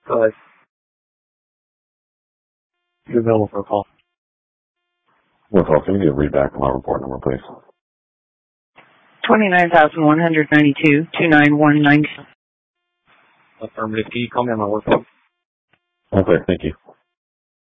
Go ahead. You're available for a call. Well, can you read back my report number, please? 29,192, 29190. Affirmative. Can you call me on my work phone? Okay, thank you.